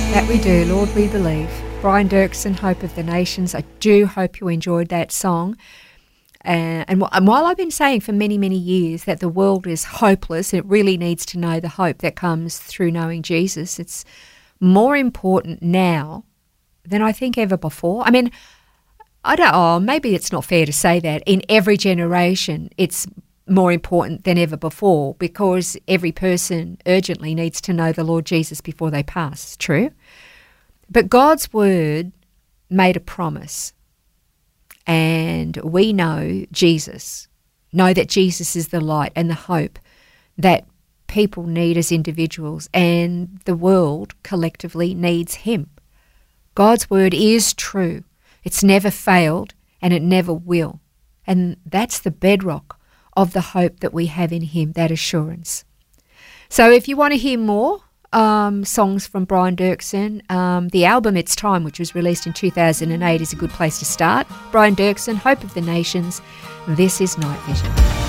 That we do, Lord, we believe. Brian Dirksen, Hope of the Nations. I do hope you enjoyed that song. And while I've been saying for many, many years that the world is hopeless, it really needs to know the hope that comes through knowing Jesus. It's more important now than I think ever before. I mean, maybe it's not fair to say that. In every generation, it's more important than ever before because every person urgently needs to know the Lord Jesus before they pass. True? But God's word made a promise, and we know Jesus, know that Jesus is the light and the hope that people need as individuals, and the world collectively needs him. God's word is true. It's never failed, and it never will. And that's the bedrock of the hope that we have in him, that assurance. So if you want to hear more songs from Brian Dirksen, the album It's Time, which was released in 2008, is a good place to start. Brian Dirksen, Hope of the Nations. This is Night Vision.